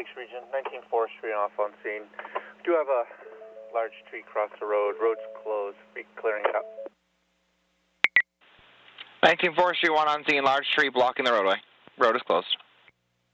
Phoenix region, 19 Forestry off on scene. We do have a large tree across the road. Road's closed. Be clearing it up. 19 Forestry, 1 on scene, large tree blocking the roadway. Road is closed.